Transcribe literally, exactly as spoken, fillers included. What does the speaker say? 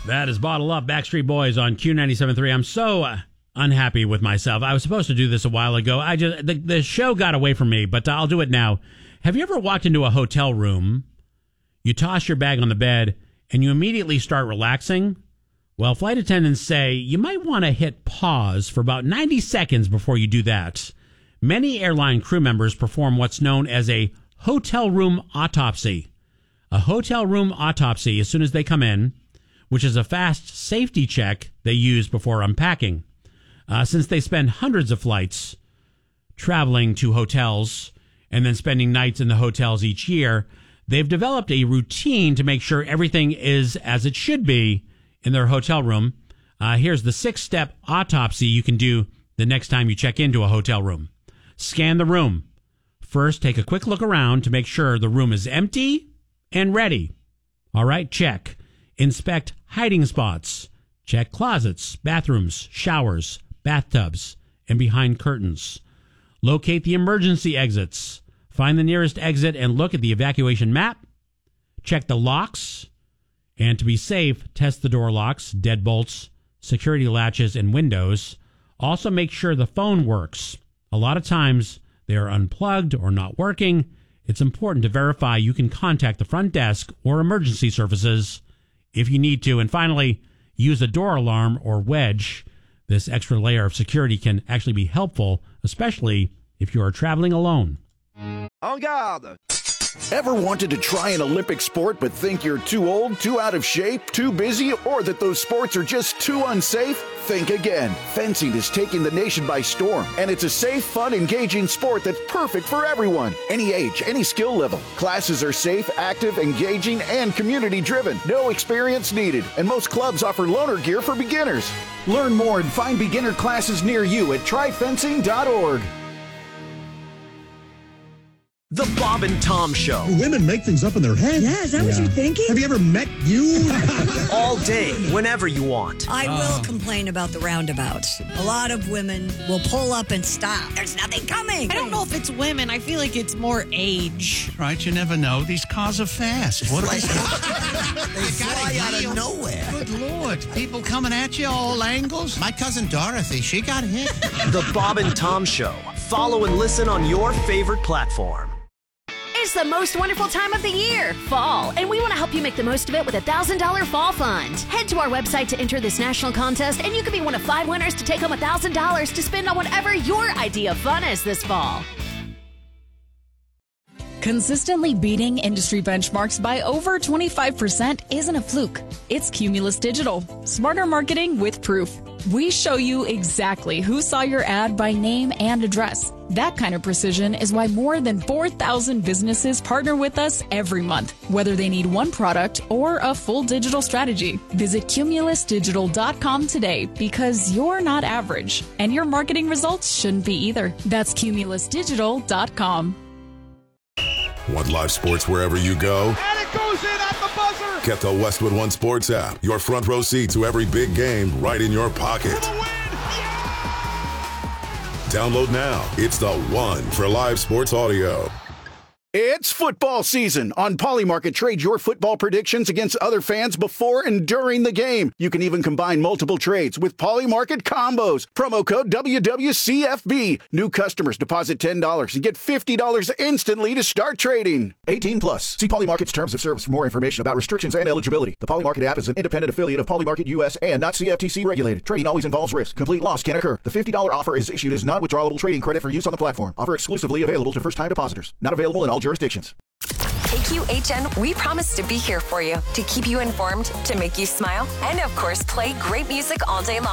That is Bottle Up, Backstreet Boys on Q ninety-seven point three. I'm so uh, unhappy with myself. I was supposed to do this a while ago. I just the, the show got away from me, but I'll do it now. Have you ever walked into a hotel room, you toss your bag on the bed, and you immediately start relaxing? Well, flight attendants say you might want to hit pause for about ninety seconds before you do that. Many airline crew members perform what's known as a hotel room autopsy. A hotel room autopsy as soon as they come in, which is a fast safety check they use before unpacking. Uh, since they spend hundreds of flights traveling to hotels and then spending nights in the hotels each year, they've developed a routine to make sure everything is as it should be in their hotel room. Uh, here's the six-step autopsy you can do the next time you check into a hotel room. Scan the room. First, take a quick look around to make sure the room is empty and ready. All right, check. Inspect hiding spots. Check closets, bathrooms, showers, bathtubs, and behind curtains. Locate the emergency exits. Find the nearest exit and look at the evacuation map. Check the locks. And to be safe, test the door locks, deadbolts, security latches, and windows. Also make sure the phone works. A lot of times they are unplugged or not working. It's important to verify you can contact the front desk or emergency services if you need to. And finally, use a door alarm or wedge. This extra layer of security can actually be helpful, especially if you are traveling alone. En garde! Ever wanted to try an Olympic sport but think you're too old, too out of shape, too busy, or that those sports are just too unsafe? Think again. Fencing is taking the nation by storm, and it's a safe, fun, engaging sport that's perfect for everyone. Any age, any skill level. Classes are safe, active, engaging, and community-driven. No experience needed, and most clubs offer loaner gear for beginners. Learn more and find beginner classes near you at try fencing dot org. The Bob and Tom Show. Women make things up in their head. Yeah, is that yeah. what you're thinking? Have you ever met you? All day, whenever you want. I oh. will complain about the roundabouts. A lot of women will pull up and stop. There's nothing coming. I don't know if it's women. I feel like it's more age. Right, you never know. These cars are fast. What are they? They fly out of nowhere. Good Lord. People coming at you all angles. My cousin Dorothy, she got hit. The Bob and Tom Show. Follow and listen on your favorite platform. It's the most wonderful time of the year, fall, and we want to help you make the most of it with a one thousand dollars Fall Fund. Head to our website to enter this national contest, and you could be one of five winners to take home one thousand dollars to spend on whatever your idea of fun is this fall. Consistently beating industry benchmarks by over twenty-five percent isn't a fluke. It's Cumulus Digital. Smarter marketing with proof. We show you exactly who saw your ad by name and address. That kind of precision is why more than four thousand businesses partner with us every month, whether they need one product or a full digital strategy. Visit cumulus digital dot com today because you're not average, and your marketing results shouldn't be either. That's cumulus digital dot com. Want live sports wherever you go? And it goes in at the buzzer! Get the Westwood One Sports app. Your front row seat to every big game right in your pocket. For the win! Yeah! Download now. It's the one for live sports audio. It's football season. On Polymarket, trade your football predictions against other fans before and during the game. You can even combine multiple trades with Polymarket combos. Promo code W W C F B. New customers deposit ten dollars and get fifty dollars instantly to start trading. eighteen plus. See Polymarket's terms of service for more information about restrictions and eligibility. The Polymarket app is an independent affiliate of Polymarket U S and not C F T C regulated. Trading always involves risk. Complete loss can occur. The fifty dollars offer is issued as non-withdrawable trading credit for use on the platform. Offer exclusively available to first-time depositors. Not available in all jurisdictions. K Q H N, we promise to be here for you, to keep you informed, to make you smile, and of course, play great music all day long.